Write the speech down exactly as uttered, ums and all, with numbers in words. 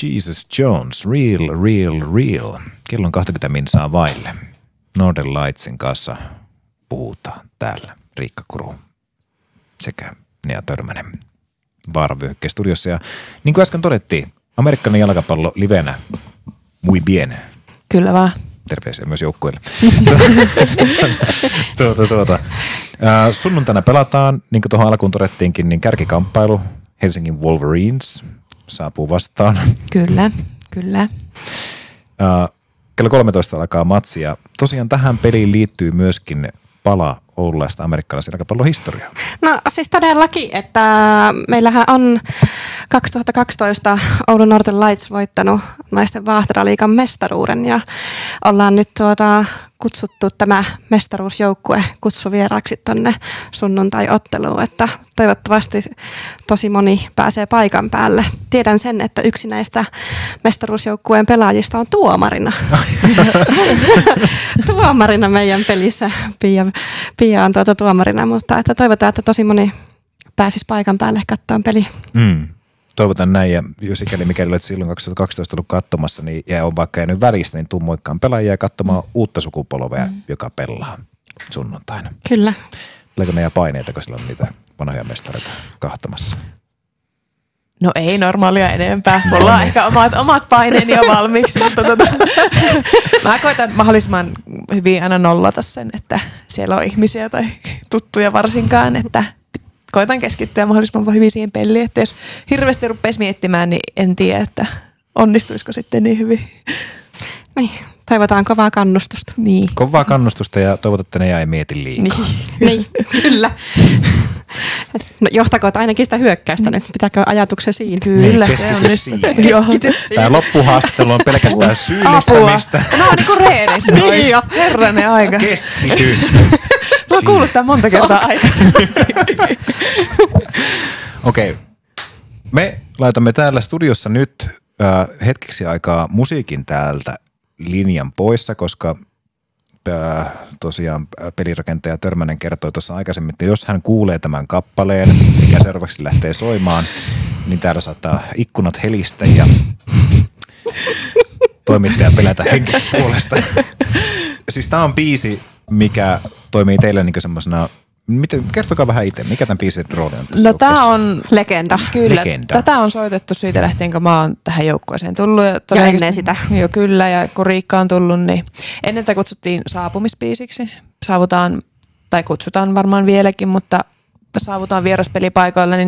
Jesus Jones, real, real, real. Kello on kaksikymmentä minsaa vaille. Northern Lightsin kanssa puhutaan täällä. Riikka Kuru sekä Nea Törmänen Vaaravyöhykkeen studiossa. Ja niin kuin äsken todettiin, amerikkalainen jalkapallo livenä muy bien. Kyllä vaan. Terveisiä myös joukkueille. tuota, tuota. Sunnuntaina pelataan, niin kuin tuohon alkuun todettiinkin, niin kärkikamppailu Helsingin Wolverines saapuu vastaan. Kyllä, kyllä. Kello kolmetoista alkaa matsi ja tosiaan tähän peliin liittyy myöskin pala oululaista amerikkalaisen jalkapallon historiaa. No siis todellakin, että meillähän on kaksituhattakaksitoista Oulun Northern Lights voittanut naisten Vaahtera-liigan mestaruuden ja ollaan nyt tuota kutsuttu tämä mestaruusjoukkue kutsuvieraaksi tonne sunnuntai-otteluun, että toivottavasti tosi moni pääsee paikan päälle. Tiedän sen, että yksi näistä mestaruusjoukkueen pelaajista on tuomarina. tuomarina meidän pelissä. Pia, Pia on tuota tuomarina, mutta että toivotaan, että tosi moni pääsisi paikan päälle katsomaan peliä. Mm. Toivotan näin, ja jos sikäli mikäli olet silloin kaksituhattakaksitoista ollut katsomassa, niin ja on vaikka jäänyt välistä, niin tuu moikkaan pelaajia ja katsomaan mm. uutta sukupolvea, mm. joka pelaa sunnuntaina. Kyllä. Tuleeko ne paineita, kun sillä on niitä vanhoja mestareita kahtamassa? No ei normaalia enempää. Mulla on ehkä omat, omat paineeni jo valmiiksi, mutta tota, mä koitan mahdollisimman hyvin aina nollata sen, että siellä on ihmisiä tai tuttuja varsinkaan, että koitan keskittyä mahdollisimman hyvin siihen peliin, että jos hirveästi rupeaisi miettimään, niin en tiedä, että onnistuisiko sitten niin hyvin. Niin, toivotaan kovaa kannustusta. Niin. Kovaa kannustusta ja toivotaan, että ne jäi mieti liikaa. Niin, niin kyllä. No, johtakoot ainakin sitä hyökkäystä nyt. Pitääkö ajatuksen siinä? Kyllä, niin, se on nyt. Keskity siihen. Tämä loppuhaastelu on pelkästään syyllistämistä. No niin kuin reenissä. Niin jo. Herranen aika. Keskity. Mä oon kuullut tämän monta kertaa aikaisemmin. Okei. Okay. Me laitamme täällä studiossa nyt äh, hetkeksi aikaa musiikin täältä linjan poissa, koska äh, tosiaan pelirakentaja Törmänen kertoi tuossa aikaisemmin, että jos hän kuulee tämän kappaleen, mikä seuraavaksi lähtee soimaan, niin täällä saattaa ikkunat helistä ja toimittaja pelätä henkistä puolesta. Siis tää on biisi, mikä toimii teille niin semmoisena. Miten, kertokaa vähän itse, mikä tämän biisin rooli on tässä No tää on legenda. Kyllä, legenda. Tätä on soitettu siitä lähtien, kun mä oon tähän joukkueeseen tullut. Ja, ja ennen sitä. Joo, kyllä, ja kun Riikka on tullut, niin ennen tätä kutsuttiin saapumisbiisiksi. Saavutaan, tai kutsutaan varmaan vieläkin, mutta saavutaan vieraspelipaikoilla, niin